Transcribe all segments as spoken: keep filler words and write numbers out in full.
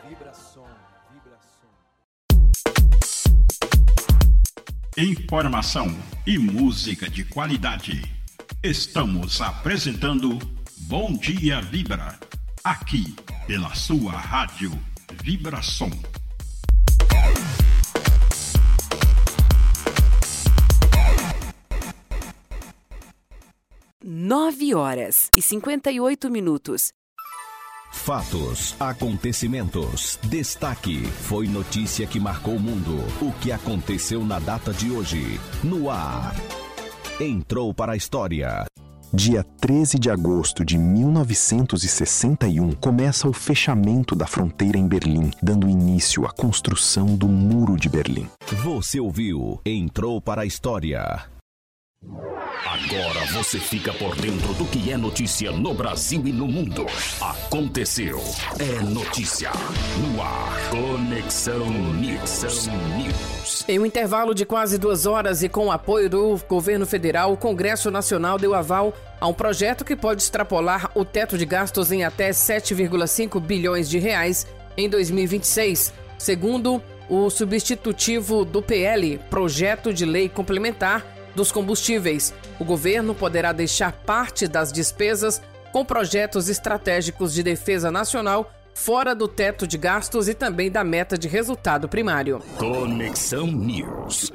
Vibração, vibração. Informação e música de qualidade. Estamos apresentando Bom Dia Vibra, aqui pela sua rádio Vibração. Nove horas e cinquenta e oito minutos. Fatos, acontecimentos, destaque, foi notícia que marcou o mundo. O que aconteceu na data de hoje, no ar. Entrou para a história. Dia treze de agosto de mil novecentos e sessenta e um, começa o fechamento da fronteira em Berlim, dando início à construção do Muro de Berlim. Você ouviu, entrou para a história. Agora você fica por dentro do que é notícia no Brasil e no mundo. Aconteceu, é notícia, no ar. Conexão News. News. Em um intervalo de quase duas horas e com o apoio do governo federal, o Congresso Nacional deu aval a um projeto que pode extrapolar o teto de gastos em até sete vírgula cinco bilhões de reais em dois mil e vinte e seis, segundo o substitutivo do P L, Projeto de Lei Complementar dos Combustíveis. O governo poderá deixar parte das despesas com projetos estratégicos de defesa nacional fora do teto de gastos e também da meta de resultado primário. Conexão News.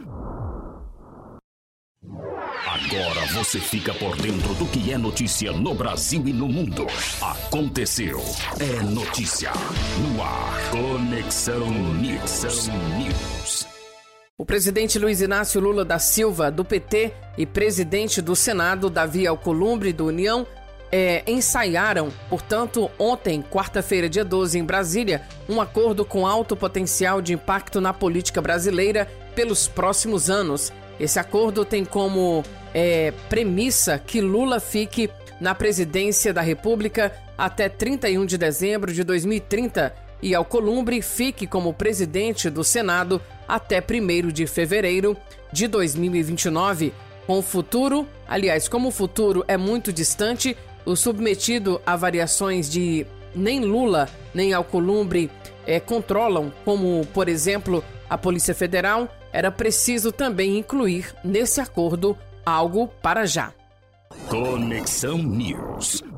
Agora você fica por dentro do que é notícia no Brasil e no mundo. Aconteceu, é notícia, no ar. Conexão News. News. O presidente Luiz Inácio Lula da Silva, do P T, e presidente do Senado, Davi Alcolumbre, do União, é, ensaiaram, portanto, ontem, quarta-feira, dia doze, em Brasília, um acordo com alto potencial de impacto na política brasileira pelos próximos anos. Esse acordo tem como é, premissa que Lula fique na presidência da República até trinta e um de dezembro de dois mil e trinta e Alcolumbre fique como presidente do Senado até primeiro de fevereiro de dois mil e vinte e nove. Com o futuro, aliás, como o futuro é muito distante, o submetido a variações de nem Lula nem Alcolumbre é, controlam, como, por exemplo, a Polícia Federal, era preciso também incluir nesse acordo algo para já. Conexão News.